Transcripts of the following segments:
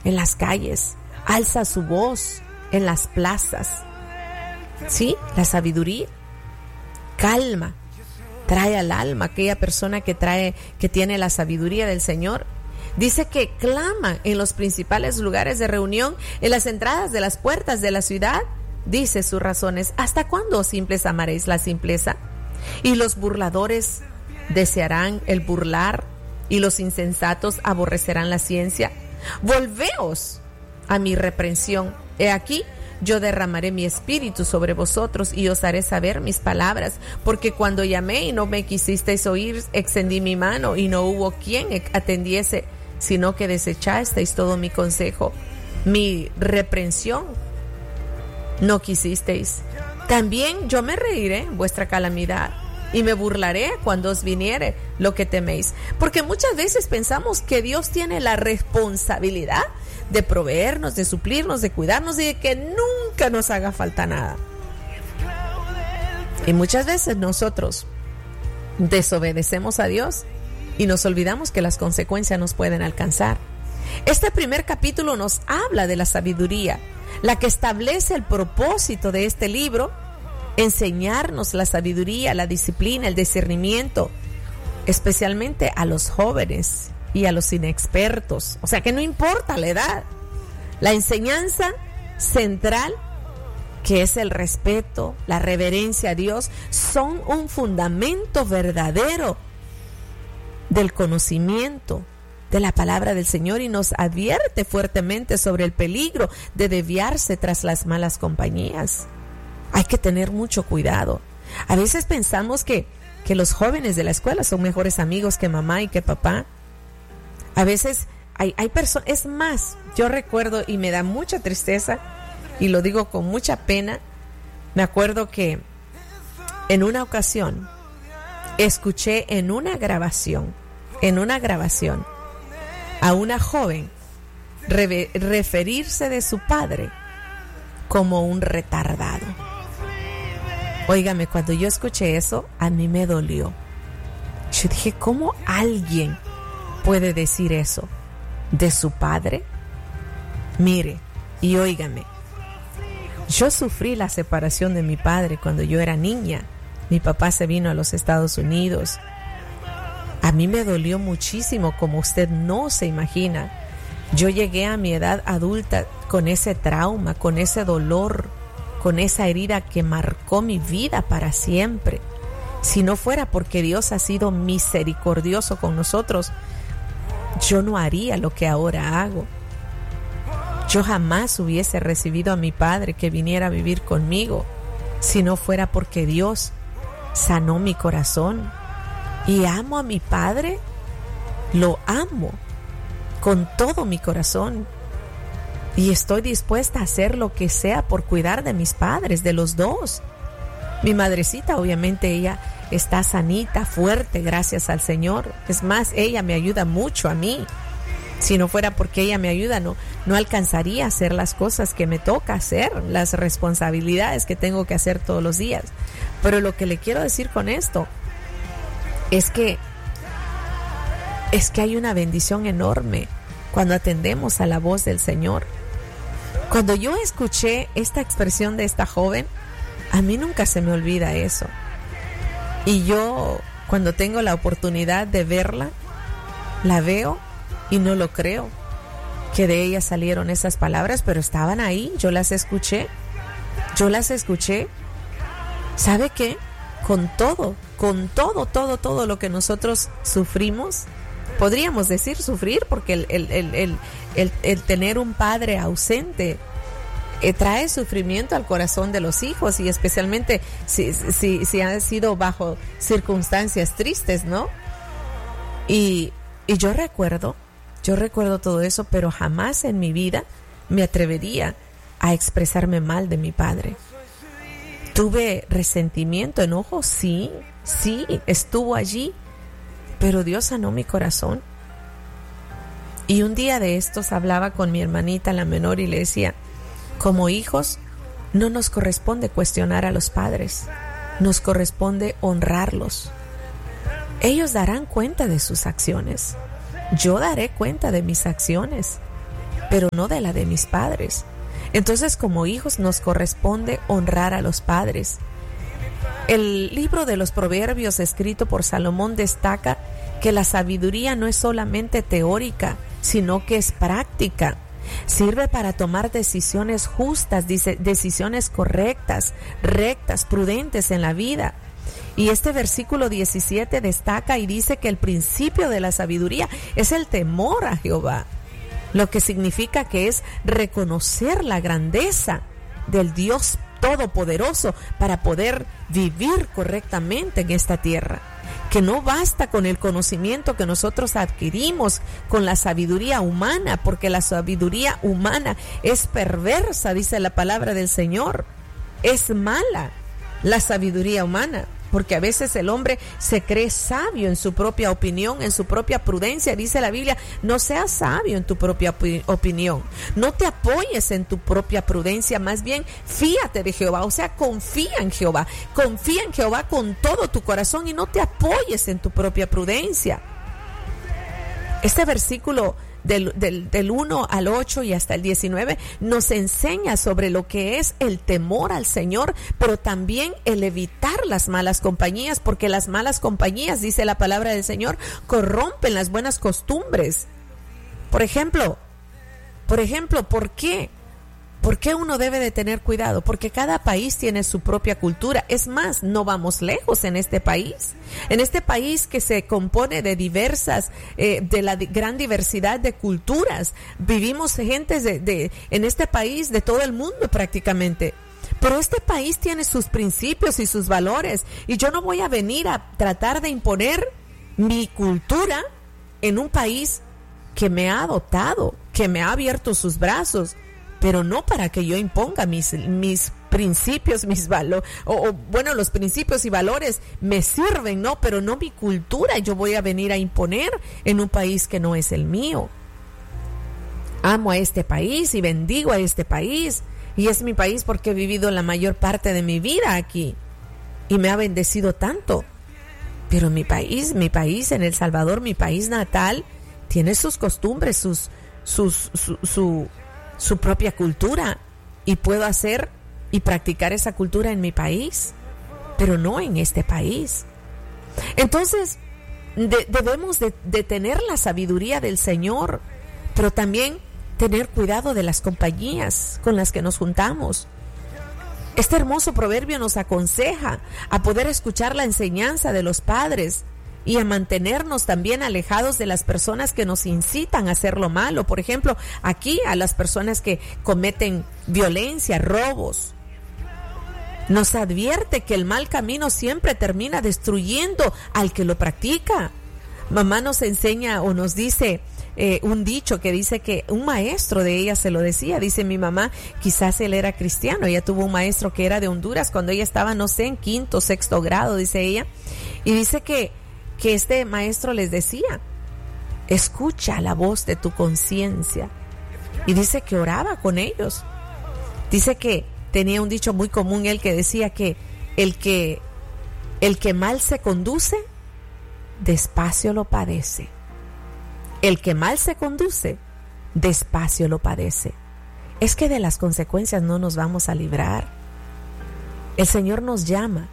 en las calles, alza su voz en las plazas. Sí, la sabiduría calma, trae al alma. Aquella persona que tiene la sabiduría del Señor, dice que clama en los principales lugares de reunión, en las entradas de las puertas de la ciudad. Dice sus razones: ¿hasta cuándo, oh simples, amaréis la simpleza? Y los burladores desearán el burlar, y los insensatos aborrecerán la ciencia. Volveos a mi reprensión. He aquí, yo derramaré mi espíritu sobre vosotros y os haré saber mis palabras, porque cuando llamé y no me quisisteis oír, extendí mi mano y no hubo quien atendiese, sino que desechasteis todo mi consejo. Mi reprensión no quisisteis. También yo me reiré en vuestra calamidad y me burlaré cuando os viniere lo que teméis. Porque muchas veces pensamos que Dios tiene la responsabilidad de proveernos, de suplirnos, de cuidarnos y de que nunca nos haga falta nada. Y muchas veces nosotros desobedecemos a Dios y nos olvidamos que las consecuencias nos pueden alcanzar. Este primer capítulo nos habla de la sabiduría, la que establece el propósito de este libro: enseñarnos la sabiduría, la disciplina, el discernimiento, especialmente a los jóvenes y a los inexpertos. O sea que no importa la edad. La enseñanza central, que es el respeto, la reverencia a Dios, son un fundamento verdadero del conocimiento de la palabra del Señor, y nos advierte fuertemente sobre el peligro de desviarse tras las malas compañías. Hay que tener mucho cuidado. A veces pensamos que los jóvenes de la escuela son mejores amigos que mamá y que papá. A veces hay personas, es más, yo recuerdo, y me da mucha tristeza, y lo digo con mucha pena, me acuerdo que en una ocasión escuché en una grabación a una joven referirse de su padre como un retardado. Óigame, cuando yo escuché eso, a mí me dolió. Yo dije, ¿cómo alguien puede decir eso de su padre? Mire, y óigame, yo sufrí la separación de mi padre cuando yo era niña. Mi papá se vino a los Estados Unidos. A mí me dolió muchísimo, como usted no se imagina. Yo llegué a mi edad adulta con ese trauma, con ese dolor, con esa herida que marcó mi vida para siempre. Si no fuera porque Dios ha sido misericordioso con nosotros, yo no haría lo que ahora hago. Yo jamás hubiese recibido a mi padre que viniera a vivir conmigo si no fuera porque Dios sanó mi corazón. Y amo a mi padre, lo amo con todo mi corazón. Y estoy dispuesta a hacer lo que sea por cuidar de mis padres, de los dos. Mi madrecita, obviamente, ella está sanita, fuerte, gracias al Señor. Es más, ella me ayuda mucho a mí. Si no fuera porque ella me ayuda, no alcanzaría a hacer las cosas que me toca hacer, las responsabilidades que tengo que hacer todos los días. Pero lo que le quiero decir con esto es que hay una bendición enorme cuando atendemos a la voz del Señor. Cuando yo escuché esta expresión de esta joven, a mí nunca se me olvida eso. Y yo, cuando tengo la oportunidad de verla, la veo y no lo creo, que de ella salieron esas palabras, pero estaban ahí, yo las escuché. ¿Sabe qué? Con todo lo que nosotros sufrimos, podríamos decir sufrir, porque el tener un padre ausente trae sufrimiento al corazón de los hijos, y especialmente si han sido bajo circunstancias tristes, ¿no? Y yo recuerdo todo eso, pero jamás en mi vida me atrevería a expresarme mal de mi padre. Tuve resentimiento, enojo, sí, estuvo allí, pero Dios sanó mi corazón. Y un día de estos hablaba con mi hermanita, la menor, y le decía, como hijos, no nos corresponde cuestionar a los padres, nos corresponde honrarlos. Ellos darán cuenta de sus acciones, yo daré cuenta de mis acciones. pero no de la de mis padres. Entonces, como hijos nos corresponde honrar a los padres. El libro de los Proverbios, escrito por Salomón, destaca que la sabiduría no es solamente teórica, sino que es práctica. Sirve para tomar decisiones justas, decisiones correctas, rectas, prudentes en la vida. Y este versículo 17 destaca y dice que el principio de la sabiduría es el temor a Jehová, lo que significa que es reconocer la grandeza del Dios Todopoderoso para poder vivir correctamente en esta tierra. Que no basta con el conocimiento que nosotros adquirimos con la sabiduría humana, porque la sabiduría humana es perversa, dice la palabra del Señor. Es mala la sabiduría humana, porque a veces el hombre se cree sabio en su propia opinión, en su propia prudencia. Dice la Biblia, no seas sabio en tu propia opinión, no te apoyes en tu propia prudencia, más bien fíate de Jehová, o sea, confía en Jehová con todo tu corazón y no te apoyes en tu propia prudencia. Este versículo del 1 al 8 y hasta el 19 nos enseña sobre lo que es el temor al Señor, pero también el evitar las malas compañías, porque las malas compañías, dice la palabra del Señor, corrompen las buenas costumbres. Por ejemplo, ¿por qué? ¿Por qué uno debe de tener cuidado? Porque cada país tiene su propia cultura. Es más, no vamos lejos en este país. En este país que se compone de de la gran diversidad de culturas. Vivimos gentes en este país de todo el mundo prácticamente. Pero este país tiene sus principios y sus valores. Y yo no voy a venir a tratar de imponer mi cultura en un país que me ha adoptado, que me ha abierto sus brazos, pero no para que yo imponga mis principios, mis valores, bueno, los principios y valores me sirven, ¿no? Pero no mi cultura, yo voy a venir a imponer en un país que no es el mío. Amo a este país y bendigo a este país, y es mi país porque he vivido la mayor parte de mi vida aquí, y me ha bendecido tanto. Pero mi país en El Salvador, mi país natal, tiene sus costumbres, su propia cultura, y puedo hacer y practicar esa cultura en mi país, pero no en este país. Entonces debemos de tener la sabiduría del Señor, pero también tener cuidado de las compañías con las que nos juntamos. Este hermoso proverbio nos aconseja a poder escuchar la enseñanza de los padres y a mantenernos también alejados de las personas que nos incitan a hacer lo malo. Por ejemplo, aquí a las personas que cometen violencia, robos. Nos advierte que el mal camino siempre termina destruyendo al que lo practica. Mamá nos enseña o nos dice un dicho que dice que un maestro de ella se lo decía. Dice mi mamá, quizás él era cristiano. Ella tuvo un maestro que era de Honduras cuando ella estaba, no sé, en 5º, 6º grado, dice ella. Y dice que este maestro les decía, escucha la voz de tu conciencia. Y dice que oraba con ellos. Dice que tenía un dicho muy común él que decía que el que mal se conduce, despacio lo padece. El que mal se conduce, despacio lo padece. Es que de las consecuencias no nos vamos a librar. El Señor nos llama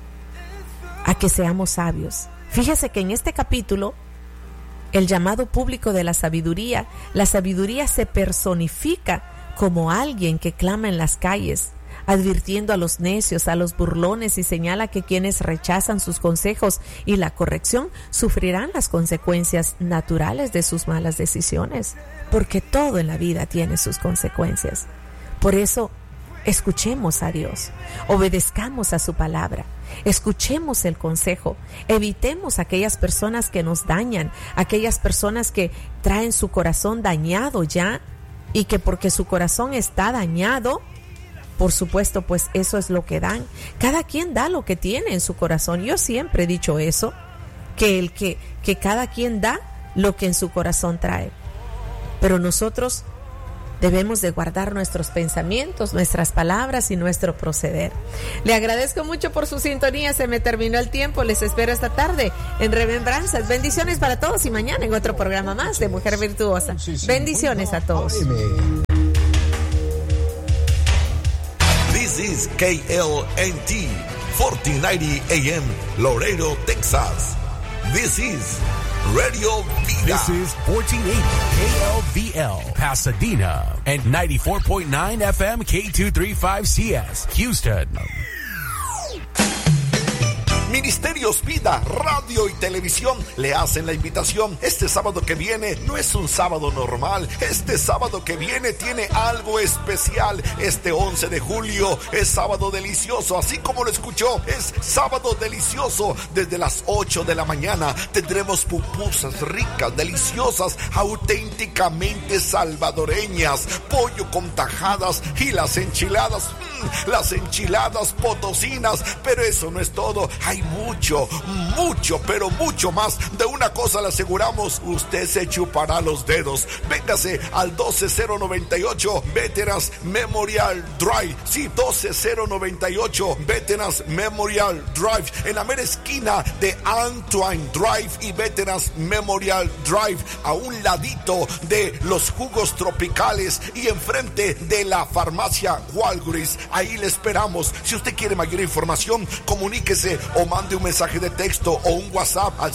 a que seamos sabios. Fíjese que en este capítulo, el llamado público de la sabiduría se personifica como alguien que clama en las calles, advirtiendo a los necios, a los burlones, y señala que quienes rechazan sus consejos y la corrección sufrirán las consecuencias naturales de sus malas decisiones, porque todo en la vida tiene sus consecuencias. Por eso, escuchemos a Dios, obedezcamos a su palabra, escuchemos el consejo, evitemos aquellas personas que nos dañan, aquellas personas que traen su corazón dañado ya, y que porque su corazón está dañado, por supuesto, pues eso es lo que dan. Cada quien da lo que tiene en su corazón. Yo siempre he dicho eso, que cada quien da lo que en su corazón trae. Pero nosotros debemos de guardar nuestros pensamientos, nuestras palabras y nuestro proceder. Le agradezco mucho por su sintonía. Se me terminó el tiempo. Les espero esta tarde en Remembranzas. Bendiciones para todos y mañana en otro programa más de Mujer Virtuosa. Bendiciones a todos. This is KLNT 1490 AM Laredo, Texas. This is Radio Vida. This is 1480 KLVL Pasadena and 94.9 FM K235CS Houston. Ministerios Vida, Radio y Televisión le hacen la invitación. Este sábado que viene no es un sábado normal. Este sábado que viene tiene algo especial. Este 11 de julio es sábado delicioso. Así como lo escuchó, es sábado delicioso. Desde las 8 de la mañana tendremos pupusas ricas, deliciosas, auténticamente salvadoreñas, pollo con tajadas y las enchiladas potosinas. Pero eso no es todo. Hay mucho, pero mucho más. De una cosa le aseguramos, usted se chupará los dedos. Véngase al 12098 Veterans Memorial Drive. Sí, 12098 Veterans Memorial Drive, en la mera esquina de Antoine Drive y Veterans Memorial Drive, a un ladito de los jugos tropicales y enfrente de la farmacia Walgreens. Ahí le esperamos. Si usted quiere mayor información, comuníquese o mande un mensaje de texto o un WhatsApp al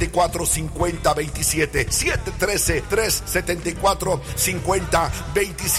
713-374-5027. 713-374-5027.